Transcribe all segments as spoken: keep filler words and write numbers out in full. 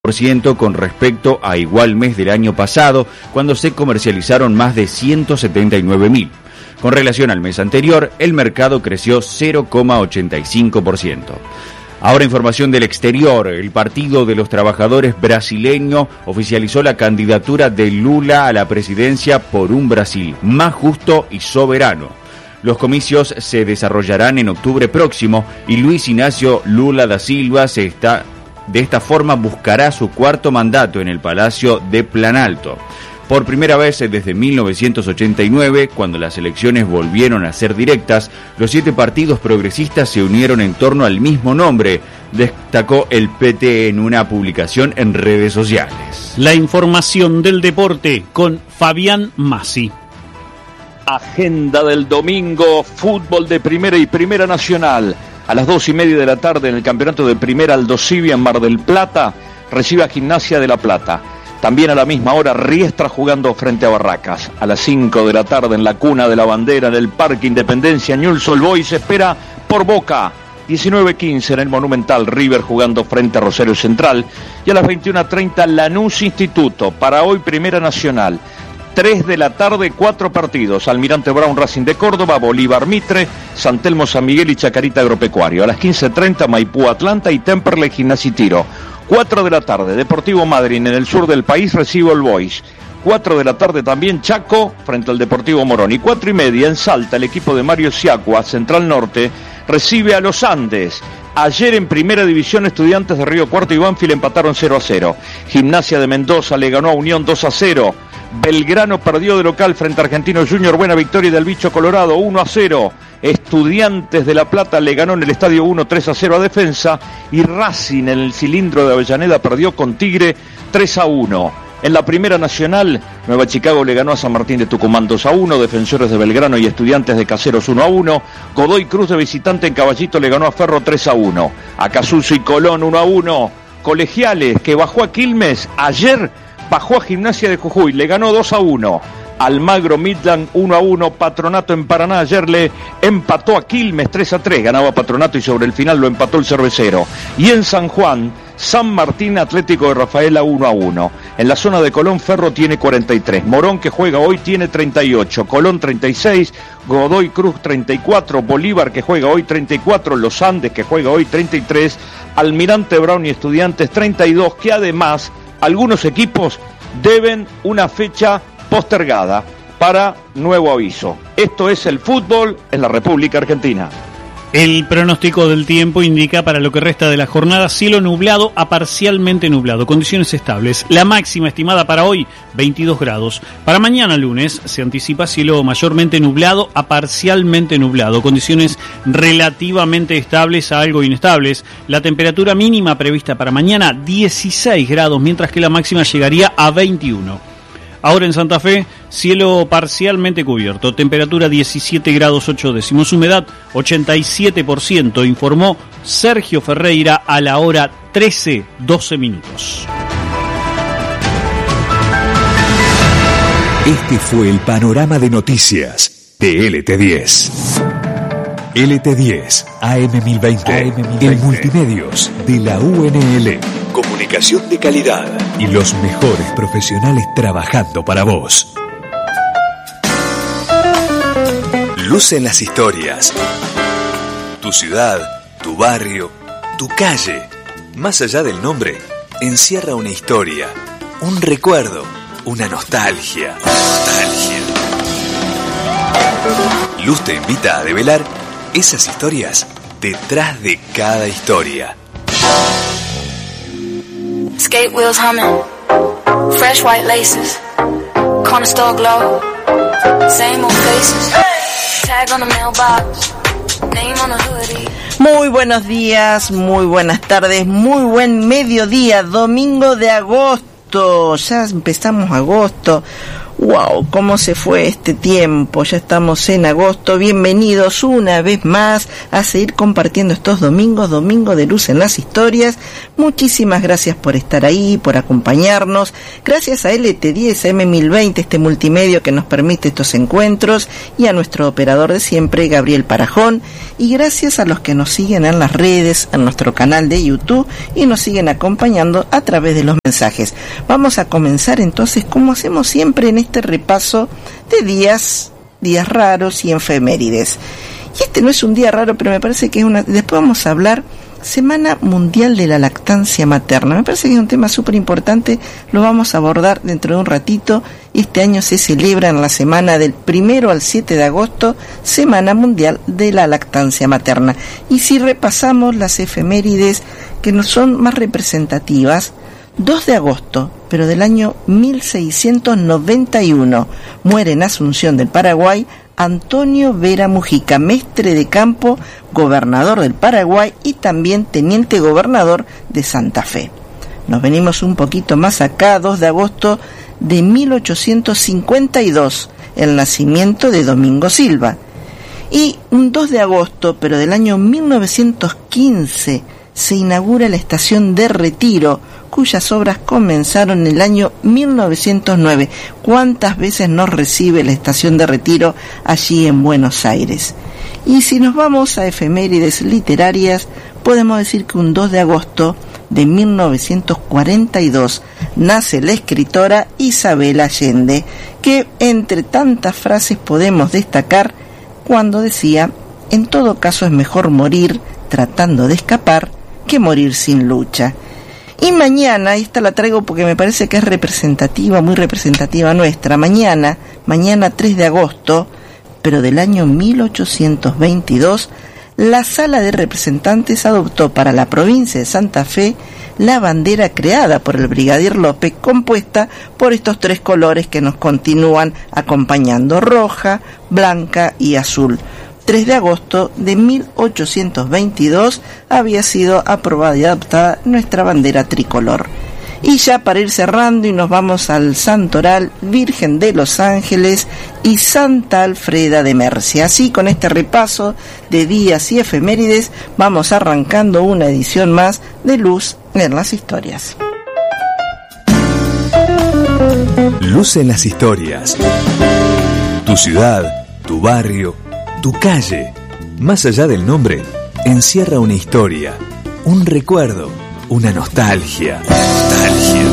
por ciento con respecto a igual mes del año pasado, cuando se comercializaron más de ciento setenta y nueve mil. Con relación al mes anterior, el mercado creció cero coma ochenta y cinco por ciento. Ahora información del exterior. El Partido de los Trabajadores brasileño oficializó la candidatura de Lula a la presidencia por un Brasil más justo y soberano. Los comicios se desarrollarán en octubre próximo y Luis Ignacio Lula da Silva se está, de esta forma buscará su cuarto mandato en el Palacio de Planalto. Por primera vez desde mil novecientos ochenta y nueve, cuando las elecciones volvieron a ser directas, los siete partidos progresistas se unieron en torno al mismo nombre, destacó el P T en una publicación en redes sociales. La información del deporte con Fabián Massi. Agenda del domingo, fútbol de primera y primera nacional. A las dos y media de la tarde en el campeonato de primera Aldosivi en Mar del Plata, recibe a Gimnasia de La Plata. También a la misma hora Riestra jugando frente a Barracas. A las cinco de la tarde en la Cuna de la Bandera, en el Parque Independencia, Newell's Old Boys espera por Boca. diecinueve quince en el Monumental, River jugando frente a Rosario Central. Y a las veintiuna treinta Lanús Instituto. Para hoy Primera Nacional. tres de la tarde, cuatro partidos. Almirante Brown Racing de Córdoba, Bolívar Mitre, San Telmo San Miguel y Chacarita Agropecuario. A las quince treinta Maipú Atlanta y Temperley Gimnasia y Tiro. cuatro de la tarde, Deportivo Madryn en el sur del país recibe All Boys. cuatro de la tarde también Chaco frente al Deportivo Morón. Y cuatro y media en Salta, el equipo de Mario Siacua, Central Norte, recibe a Los Andes. Ayer en Primera División Estudiantes de Río Cuarto y Banfield empataron cero a cero. Gimnasia de Mendoza le ganó a Unión dos a cero. Belgrano perdió de local frente a Argentino Junior, buena victoria del Bicho Colorado, uno a cero. Estudiantes de La Plata le ganó en el Estadio uno tres a cero a Defensa. Y Racing en el Cilindro de Avellaneda perdió con Tigre tres a uno. En la Primera Nacional, Nueva Chicago le ganó a San Martín de Tucumán dos a uno, Defensores de Belgrano y Estudiantes de Caseros uno a uno, Godoy Cruz de visitante en Caballito le ganó a Ferro tres a uno, Acasuso y Colón uno a uno, Colegiales que bajó a Quilmes ayer, bajó a Gimnasia de Jujuy, le ganó dos a uno, Almagro Midland uno a uno, Patronato en Paraná ayer le empató a Quilmes tres a tres, ganaba Patronato y sobre el final lo empató el Cervecero. Y en San Juan, San Martín Atlético de Rafaela uno a uno. En la zona de Colón, Ferro tiene cuarenta y tres, Morón que juega hoy tiene treinta y ocho, Colón treinta y seis, Godoy Cruz treinta y cuatro, Bolívar que juega hoy treinta y cuatro, Los Andes que juega hoy treinta y tres, Almirante Brown y Estudiantes treinta y dos, que además algunos equipos deben una fecha postergada para nuevo aviso. Esto es el fútbol en la República Argentina. El pronóstico del tiempo indica para lo que resta de la jornada cielo nublado a parcialmente nublado, condiciones estables. La máxima estimada para hoy, veintidós grados. Para mañana lunes se anticipa cielo mayormente nublado a parcialmente nublado, condiciones relativamente estables a algo inestables. La temperatura mínima prevista para mañana, dieciséis grados, mientras que la máxima llegaría a veintiuno. Ahora en Santa Fe, cielo parcialmente cubierto, temperatura diecisiete grados ocho décimos, humedad ochenta y siete por ciento, informó Sergio Ferreira a la hora trece doce minutos. Este fue el panorama de noticias de L T diez. L T diez, A M mil veinte, A M mil veinte. El multimedios de la U N L. Comunicación de calidad y los mejores profesionales trabajando para vos. Luz en las historias. Tu ciudad, tu barrio, tu calle. Más allá del nombre, encierra una historia, un recuerdo, una nostalgia. Nostalgia. Luz te invita a develar esas historias detrás de cada historia. Skate wheels humming, fresh white laces, corner store glow, same old faces, tag on the mailbox, name on the hoodie. Muy buenos días, muy buenas tardes, muy buen mediodía, domingo de agosto, ya empezamos agosto, Wow, cómo se fue este tiempo, ya estamos en agosto. Bienvenidos una vez más a seguir compartiendo estos domingos, domingo de luz en las historias. Muchísimas gracias por estar ahí, por acompañarnos. Gracias a L T diez, a M mil veinte, este multimedio que nos permite estos encuentros, y a nuestro operador de siempre, Gabriel Parajón. Y gracias a los que nos siguen en las redes, en nuestro canal de YouTube, y nos siguen acompañando a través de los mensajes. Vamos a comenzar entonces, como hacemos siempre en este repaso de días, días raros y efemérides. Y este no es un día raro, pero me parece que es una... Después vamos a hablar Semana Mundial de la Lactancia Materna. Me parece que es un tema súper importante, lo vamos a abordar dentro de un ratito. Este año se celebra en la semana del primero al siete de agosto, Semana Mundial de la Lactancia Materna. Y si repasamos las efemérides que nos son más representativas, dos de agosto, pero del año mil seiscientos noventa y uno, muere en Asunción del Paraguay Antonio Vera Mujica, mestre de campo, gobernador del Paraguay y también teniente gobernador de Santa Fe. Nos venimos un poquito más acá, dos de agosto de mil ochocientos cincuenta y dos, el nacimiento de Domingo Silva. Y un dos de agosto, pero del año mil novecientos quince, se inaugura la estación de Retiro, cuyas obras comenzaron en el año mil novecientos nueve. ¿Cuántas veces nos recibe la estación de Retiro allí en Buenos Aires? Y si nos vamos a efemérides literarias, podemos decir que un dos de agosto de mil novecientos cuarenta y dos nace la escritora Isabel Allende, que entre tantas frases podemos destacar cuando decía: en todo caso es mejor morir tratando de escapar que morir sin lucha. Y mañana, esta la traigo porque me parece que es representativa, muy representativa nuestra, mañana, mañana tres de agosto, pero del año mil ochocientos veintidós, la Sala de Representantes adoptó para la provincia de Santa Fe la bandera creada por el brigadier López, compuesta por estos tres colores que nos continúan acompañando: roja, blanca y azul. tres de agosto de mil ochocientos veintidós había sido aprobada y adoptada nuestra bandera tricolor. Y ya para ir cerrando, y nos vamos al Santoral Virgen de los Ángeles y Santa Alfreda de Mercia. Así, con este repaso de días y efemérides, vamos arrancando una edición más de Luz en las Historias. Luz en las Historias. Tu ciudad, tu barrio, tu calle, más allá del nombre, encierra una historia, un recuerdo, una nostalgia. Nostalgia.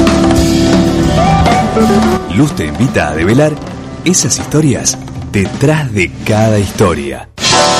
Luz te invita a develar esas historias detrás de cada historia.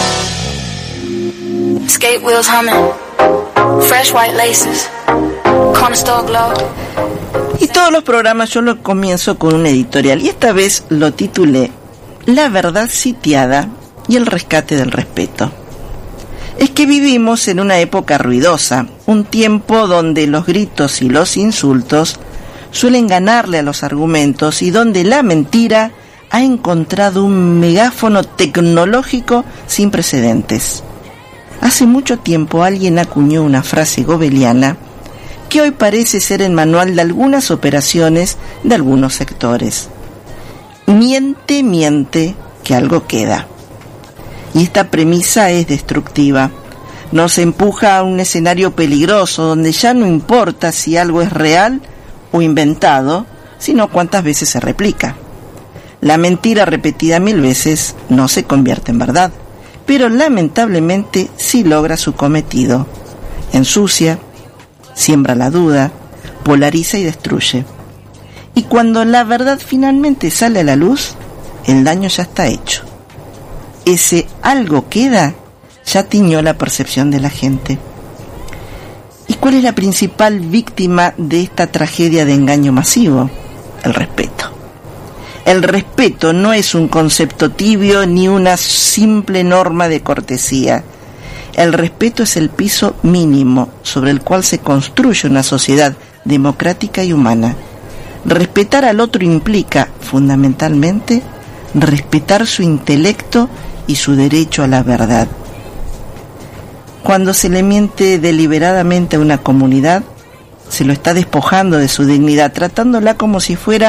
Skate wheels humming, fresh white laces, corner store glow. Y todos los programas yo lo comienzo con un editorial, y esta vez lo titulé La verdad sitiada y el rescate del respeto. Es que vivimos en una época ruidosa, un tiempo donde los gritos y los insultos suelen ganarle a los argumentos y donde la mentira ha encontrado un megáfono tecnológico sin precedentes. Hace mucho tiempo alguien acuñó una frase gobeliana que hoy parece ser el manual de algunas operaciones de algunos sectores. Miente, miente, que algo queda. Y esta premisa es destructiva. Nos empuja a un escenario peligroso donde ya no importa si algo es real o inventado, sino cuántas veces se replica. La mentira repetida mil veces no se convierte en verdad, pero lamentablemente sí logra su cometido. Ensucia, siembra la duda, polariza y destruye. Y cuando la verdad finalmente sale a la luz, el daño ya está hecho. Ese algo queda ya tiñó la percepción de la gente. ¿Y cuál es la principal víctima de esta tragedia de engaño masivo? El respeto. El respeto no es un concepto tibio ni una simple norma de cortesía. El respeto es el piso mínimo sobre el cual se construye una sociedad democrática y humana. Respetar al otro implica, fundamentalmente, respetar su intelecto y su derecho a la verdad. Cuando se le miente deliberadamente a una comunidad, se lo está despojando de su dignidad, tratándola como si fuera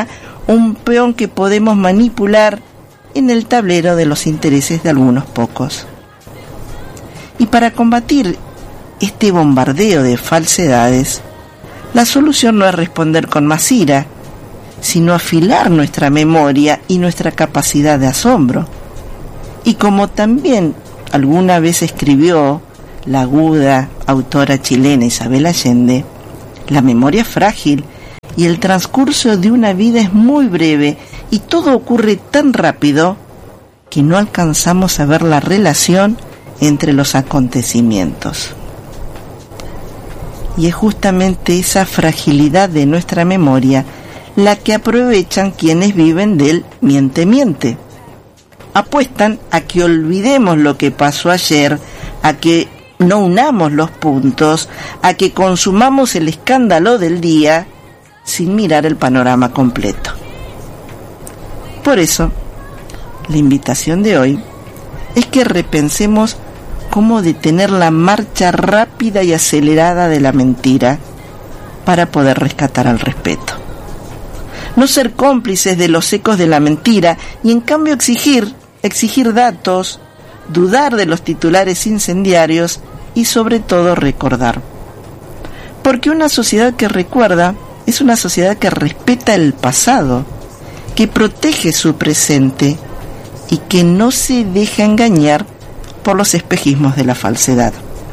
un peón que podemos manipular en el tablero de los intereses de algunos pocos. Y para combatir este bombardeo de falsedades, la solución no es responder con más ira, sino afilar nuestra memoria y nuestra capacidad de asombro. Y como también alguna vez escribió la aguda autora chilena Isabel Allende, la memoria es frágil y el transcurso de una vida es muy breve y todo ocurre tan rápido que no alcanzamos a ver la relación entre los acontecimientos. Y es justamente esa fragilidad de nuestra memoria la que aprovechan quienes viven del miente-miente. Apuestan a que olvidemos lo que pasó ayer, a que no unamos los puntos, a que consumamos el escándalo del día sin mirar el panorama completo. Por eso, la invitación de hoy es que repensemos cómo detener la marcha rápida y acelerada de la mentira para poder rescatar al respeto. No ser cómplices de los ecos de la mentira y en cambio exigir, exigir datos, dudar de los titulares incendiarios y sobre todo recordar. Porque una sociedad que recuerda es una sociedad que respeta el pasado, que protege su presente y que no se deja engañar por los espejismos de la falsedad.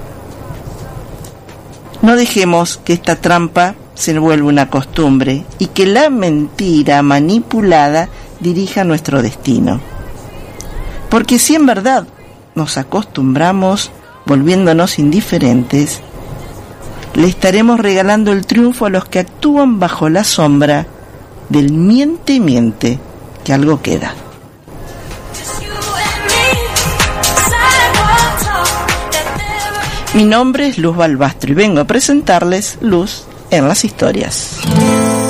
No dejemos que esta trampa se vuelva una costumbre y que la mentira manipulada dirija nuestro destino. Porque si en verdad nos acostumbramos volviéndonos indiferentes, le estaremos regalando el triunfo a los que actúan bajo la sombra del miente miente que algo queda. Mi nombre es Luz Balbastro y vengo a presentarles Luz en las historias.